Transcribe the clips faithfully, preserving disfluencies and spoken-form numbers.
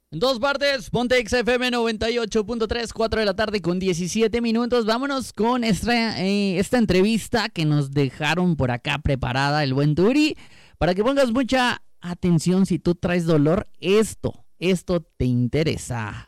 En todas partes, ponte X F M noventa y ocho punto tres, cuatro de la tarde con diecisiete minutos. Vámonos con esta, eh, esta entrevista que nos dejaron por acá preparada el buen Turi. Para que pongas mucha atención si tú traes dolor, esto, esto te interesa.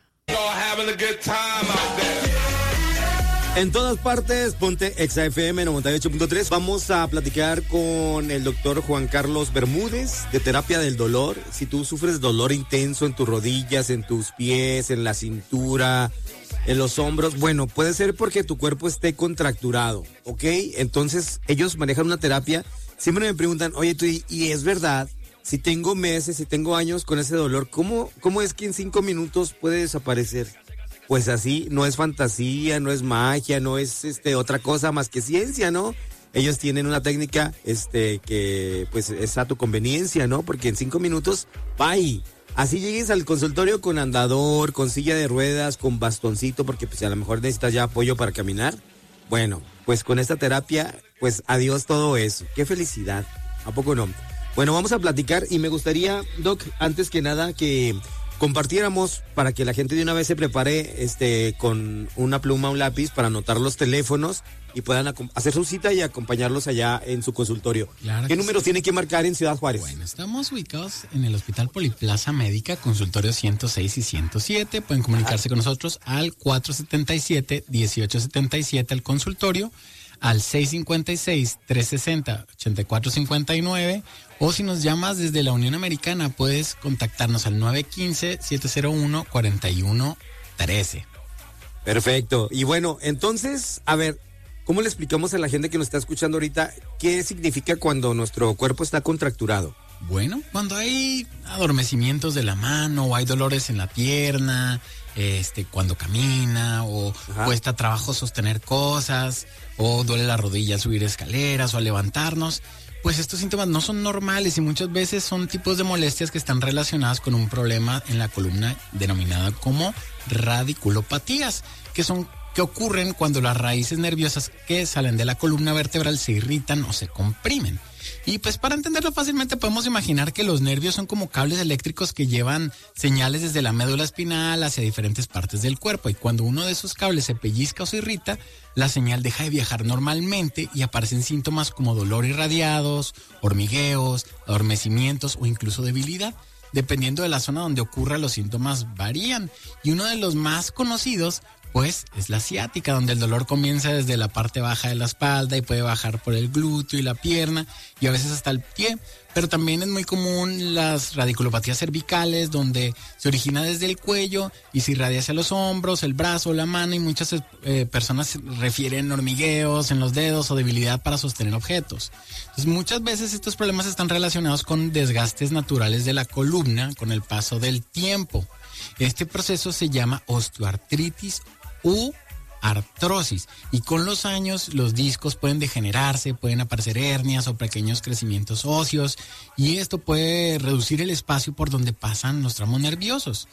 En todas partes, ponte X F M noventa y ocho punto tres. Vamos a platicar con el doctor Juan Carlos Bermúdez de terapia del dolor. Si tú sufres dolor intenso en tus rodillas, en tus pies, en la cintura, en los hombros, bueno, puede ser porque tu cuerpo esté contracturado, ¿ok? Entonces, ellos manejan una terapia. Siempre me preguntan, oye, tú, y, y es verdad, si tengo meses, si tengo años con ese dolor, ¿cómo, cómo es que en cinco minutos puede desaparecer? Pues así, no es fantasía, no es magia, no es este otra cosa más que ciencia, ¿no? Ellos tienen una técnica este que pues es a tu conveniencia, ¿no? Porque en cinco minutos, bye. Así llegues al consultorio con andador, con silla de ruedas, con bastoncito, porque pues a lo mejor necesitas ya apoyo para caminar. Bueno, pues con esta terapia, pues adiós todo eso. ¡Qué felicidad! ¿A poco no? Bueno, vamos a platicar y me gustaría, Doc, antes que nada que compartiéramos para que la gente de una vez se prepare este con una pluma, un lápiz para anotar los teléfonos y puedan ac- hacer su cita y acompañarlos allá en su consultorio. Claro ¿Qué que números sí. tiene que marcar en Ciudad Juárez? Bueno, estamos ubicados en el Hospital Poliplaza Médica, consultorio ciento seis y ciento siete. Pueden comunicarse con nosotros al cuatro siete siete, uno ocho siete siete al consultorio, al seis cinco seis, tres seis cero, ocho cuatro cinco nueve, o si nos llamas desde la Unión Americana puedes contactarnos al nueve uno cinco, siete cero uno, cuatro uno uno tres. Perfecto. Y bueno, entonces, a ver, ¿cómo le explicamos a la gente que nos está escuchando ahorita qué significa cuando nuestro cuerpo está contracturado? Bueno, cuando hay adormecimientos de la mano o hay dolores en la pierna, este, cuando camina o Ajá. cuesta trabajo sostener cosas o duele la rodilla al subir escaleras o al levantarnos, pues estos síntomas no son normales y muchas veces son tipos de molestias que están relacionadas con un problema en la columna denominada como radiculopatías, que son que ocurren cuando las raíces nerviosas que salen de la columna vertebral se irritan o se comprimen. Y pues para entenderlo fácilmente podemos imaginar que los nervios son como cables eléctricos que llevan señales desde la médula espinal hacia diferentes partes del cuerpo, y cuando uno de esos cables se pellizca o se irrita, la señal deja de viajar normalmente y aparecen síntomas como dolor irradiados, hormigueos, adormecimientos o incluso debilidad. Dependiendo de la zona donde ocurra, los síntomas varían, y uno de los más conocidos pues es la ciática, donde el dolor comienza desde la parte baja de la espalda y puede bajar por el glúteo y la pierna y a veces hasta el pie. Pero también es muy común las radiculopatías cervicales, donde se origina desde el cuello y se irradia hacia los hombros, el brazo, la mano, y muchas eh, personas refieren hormigueos en los dedos o debilidad para sostener objetos. Entonces, muchas veces estos problemas están relacionados con desgastes naturales de la columna con el paso del tiempo. Este proceso se llama osteoartritis u artrosis, y con los años los discos pueden degenerarse, pueden aparecer hernias o pequeños crecimientos óseos, y esto puede reducir el espacio por donde pasan los tramos nerviosos.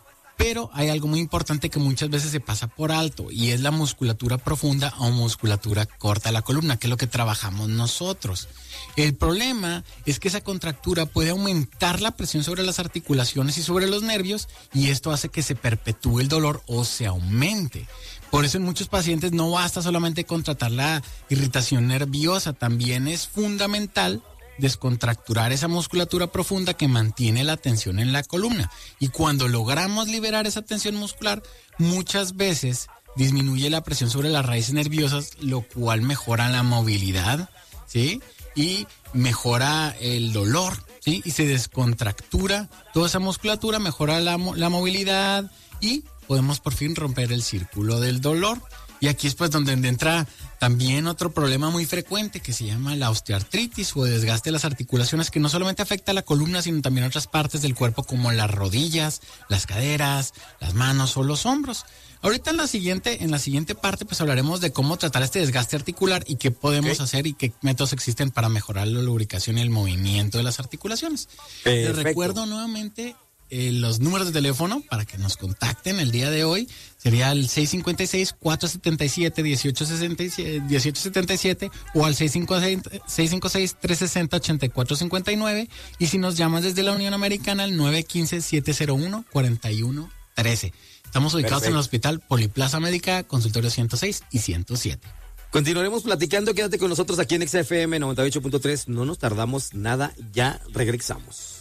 Pero hay algo muy importante que muchas veces se pasa por alto, y es la musculatura profunda o musculatura corta de la columna, que es lo que trabajamos nosotros. El problema es que esa contractura puede aumentar la presión sobre las articulaciones y sobre los nervios, y esto hace que se perpetúe el dolor o se aumente. Por eso en muchos pacientes no basta solamente con tratar la irritación nerviosa, también es fundamental descontracturar esa musculatura profunda que mantiene la tensión en la columna. Y cuando logramos liberar esa tensión muscular, muchas veces disminuye la presión sobre las raíces nerviosas, lo cual mejora la movilidad, ¿sí? Y mejora el dolor, ¿sí? Y se descontractura toda esa musculatura, mejora la, la movilidad y podemos por fin romper el círculo del dolor. Y aquí es pues donde entra también otro problema muy frecuente que se llama la osteoartritis o desgaste de las articulaciones, que no solamente afecta a la columna, sino también a otras partes del cuerpo como las rodillas, las caderas, las manos o los hombros. Ahorita en la siguiente, en la siguiente parte pues hablaremos de cómo tratar este desgaste articular y qué podemos okay. hacer y qué métodos existen para mejorar la lubricación y el movimiento de las articulaciones. Les recuerdo nuevamente eh, los números de teléfono para que nos contacten el día de hoy. Sería el seis cinco seis, cuatro siete siete, uno ocho siete siete o al seis cinco seis, tres seis cero, ocho cuatro cinco nueve. Y si nos llamas desde la Unión Americana, al nueve uno cinco, siete cero uno, cuatro uno uno tres. Estamos ubicados Perfecto. En el Hospital Poliplaza Médica, consultorio ciento seis y ciento siete. Continuaremos platicando, quédate con nosotros aquí en X F M noventa y ocho punto tres, no nos tardamos nada, ya regresamos.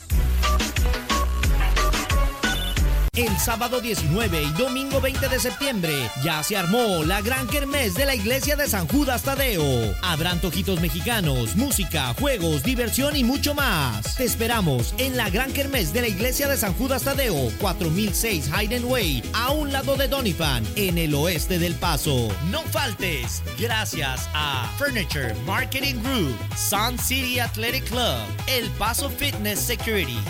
El sábado diecinueve y domingo veinte de septiembre ya se armó la gran kermés de la iglesia de San Judas Tadeo. Habrá antojitos mexicanos, música, juegos, diversión y mucho más. Te esperamos en la gran kermés de la iglesia de San Judas Tadeo, cuatro mil seis Hayden Way, a un lado de Doniphan, en el oeste del Paso. No faltes, gracias a Furniture Marketing Group, Sun City Athletic Club, El Paso Fitness Security.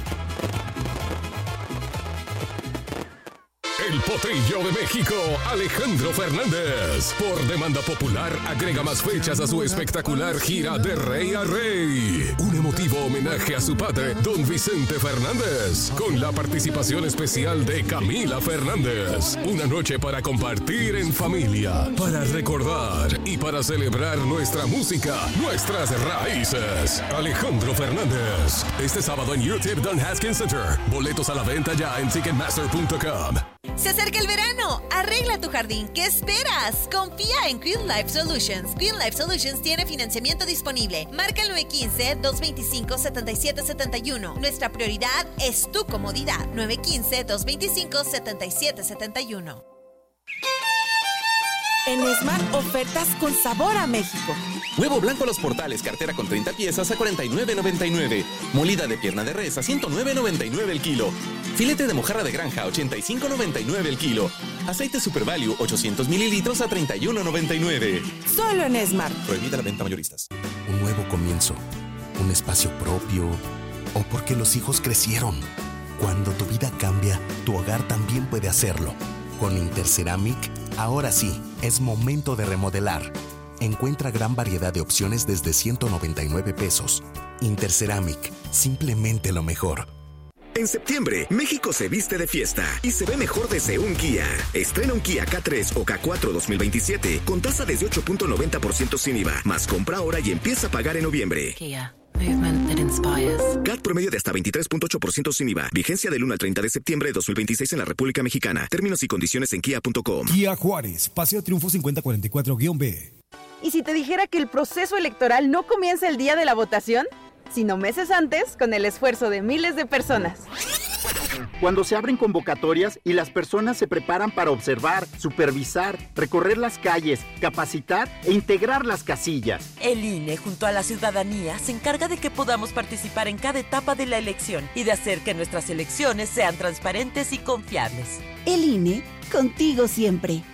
El Potrillo de México, Alejandro Fernández. Por demanda popular, agrega más fechas a su espectacular gira de rey a rey. Un emotivo homenaje a su padre, don Vicente Fernández, con la participación especial de Camila Fernández. Una noche para compartir en familia, para recordar y para celebrar nuestra música, nuestras raíces. Alejandro Fernández. Este sábado en U T I P Don Haskins Center. Boletos a la venta ya en ticketmaster punto com. Se acerca el verano. Arregla tu jardín. ¿Qué esperas? Confía en Green Life Solutions. Green Life Solutions tiene financiamiento disponible. Marca el nueve uno cinco, dos dos cinco, siete siete siete uno. Nuestra prioridad es tu comodidad. nueve uno cinco, dos dos cinco, siete siete siete uno. En Smart, ofertas con sabor a México. Huevo blanco Los Portales, cartera con treinta piezas a cuarenta y nueve noventa y nueve. Molida de pierna de res a ciento nueve noventa y nueve el kilo. Filete de mojarra de granja a ochenta y cinco noventa y nueve el kilo. Aceite Super Value ochocientos mililitros a treinta y uno noventa y nueve. Solo en Smart. Prohibida la venta mayoristas. Un nuevo comienzo, un espacio propio, o porque los hijos crecieron. Cuando tu vida cambia, tu hogar también puede hacerlo. Con Interceramic, ahora sí, es momento de remodelar. Encuentra gran variedad de opciones desde ciento noventa y nueve pesos. Interceramic, simplemente lo mejor. En septiembre, México se viste de fiesta y se ve mejor desde un Kia. Estrena un Kia K tres o K cuatro dos mil veintisiete con tasa desde ocho punto noventa por ciento sin I V A. Más compra ahora y empieza a pagar en noviembre. Kia. Movement that inspires. C A T promedio de hasta veintitrés punto ocho por ciento sin I V A. Vigencia del uno al treinta de septiembre de dos mil veintiséis en la República Mexicana. Términos y condiciones en kia punto com. Kia Juárez, Paseo Triunfo cincuenta cuarenta y cuatro B. ¿Y si te dijera que el proceso electoral no comienza el día de la votación, sino meses antes, con el esfuerzo de miles de personas? Cuando se abren convocatorias y las personas se preparan para observar, supervisar, recorrer las calles, capacitar e integrar las casillas. El I N E, junto a la ciudadanía, se encarga de que podamos participar en cada etapa de la elección y de hacer que nuestras elecciones sean transparentes y confiables. El I N E, contigo siempre.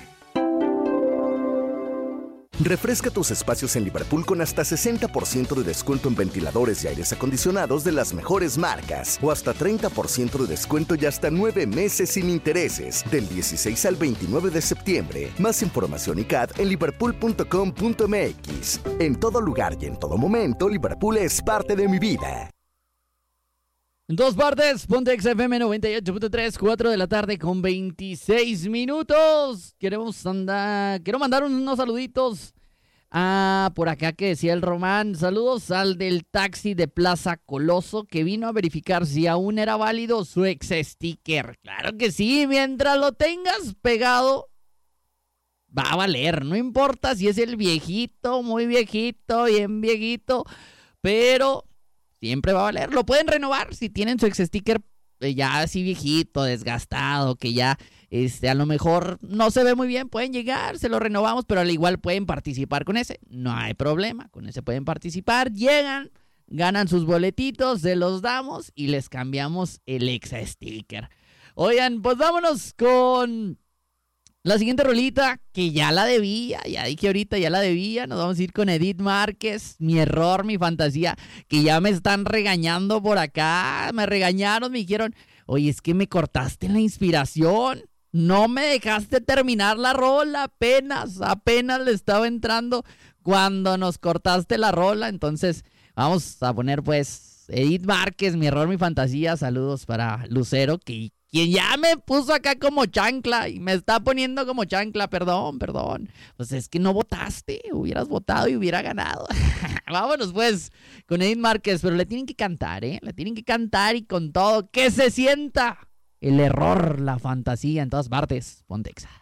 Refresca tus espacios en Liverpool con hasta sesenta por ciento de descuento en ventiladores y aires acondicionados de las mejores marcas o hasta treinta por ciento de descuento y hasta nueve meses sin intereses del dieciséis al veintinueve de septiembre. Más información y C A D en liverpool punto com punto m x. En todo lugar y en todo momento, Liverpool es parte de mi vida. En dos partes, ponte X F M noventa y ocho punto tres, cuatro de la tarde con veintiséis minutos. Queremos andar, quiero mandar unos saluditos a por acá que decía el Román. Saludos al del taxi de Plaza Coloso que vino a verificar si aún era válido su ex sticker. Claro que sí, mientras lo tengas pegado va a valer. No importa si es el viejito, muy viejito, bien viejito, pero siempre va a valer. Lo pueden renovar si tienen su ex sticker ya así viejito, desgastado, que ya este, a lo mejor no se ve muy bien. Pueden llegar, se lo renovamos, pero al igual pueden participar con ese. No hay problema, con ese pueden participar. Llegan, ganan sus boletitos, se los damos y les cambiamos el ex sticker. Oigan, pues vámonos con la siguiente rolita, que ya la debía, ya dije ahorita, ya la debía. Nos vamos a ir con Edith Márquez, Mi Error, Mi Fantasía, que ya me están regañando por acá. Me regañaron, me dijeron, oye, es que me cortaste la inspiración. No me dejaste terminar la rola, apenas, apenas le estaba entrando cuando nos cortaste la rola. Entonces, vamos a poner pues Edith Márquez, mi error, mi fantasía. Saludos para Lucero, que quien ya me puso acá como chancla y me está poniendo como chancla. Perdón, perdón. Pues es que no votaste. Hubieras votado y hubiera ganado. Vámonos pues con Edith Márquez. Pero le tienen que cantar, ¿eh? Le tienen que cantar y con todo. Que se sienta el error, la fantasía en todas partes. Ponte Exa.